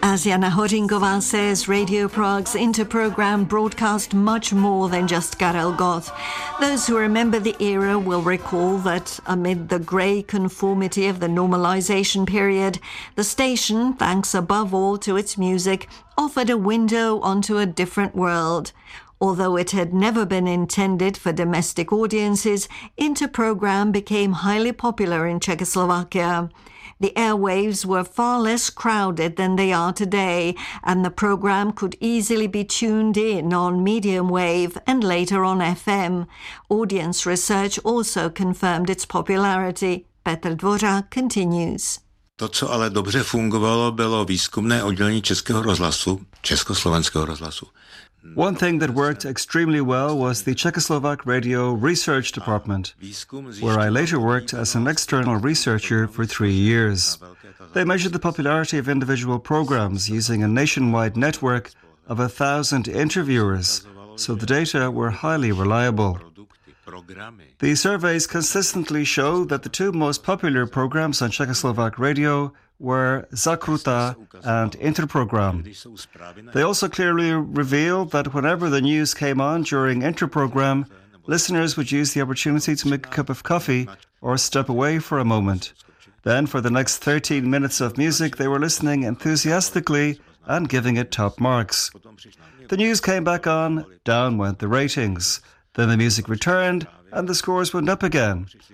As Jana Horinková says, Radio Prague's Interprogram broadcast much more than just Karel Gott. Those who remember the era will recall that amid the grey conformity of the normalization period, the station, thanks above all to its music, offered a window onto a different world. Although it had never been intended for domestic audiences, Interprogram became highly popular in Czechoslovakia. The airwaves were far less crowded than they are today, and the program could easily be tuned in on medium wave and later on FM. Audience research also confirmed its popularity. Petr Dvořák continues. To, co ale dobře fungovalo, bylo výzkumné oddělení Českého rozhlasu, Československého rozhlasu. One thing that worked extremely well was the Czechoslovak Radio Research Department, where I later worked as an external researcher for 3 years. They measured the popularity of individual programs using a nationwide network of 1,000 interviewers, so the data were highly reliable. The surveys consistently show that the two most popular programs on Czechoslovak radio were Zakruta and Interprogram. They also clearly revealed that whenever the news came on during Interprogram, listeners would use the opportunity to make a cup of coffee or step away for a moment. Then for the next 13 minutes of music, they were listening enthusiastically and giving it top marks. The news came back on, down went the ratings. Then the music returned and the scores went up again.